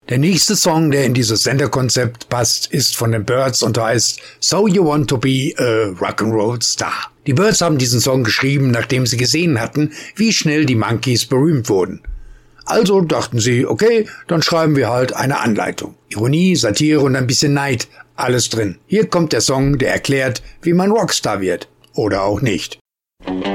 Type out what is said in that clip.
Der nächste Song, der in dieses Senderkonzept passt, ist von den Byrds und heißt So You Want to Be a Rock'n'Roll Star. Die Byrds haben diesen Song geschrieben, nachdem sie gesehen hatten, wie schnell die Monkees berühmt wurden. Also dachten sie, okay, dann schreiben wir halt eine Anleitung. Ironie, Satire und ein bisschen Neid, alles drin. Hier kommt der Song, der erklärt, wie man Rockstar wird. Oder auch nicht.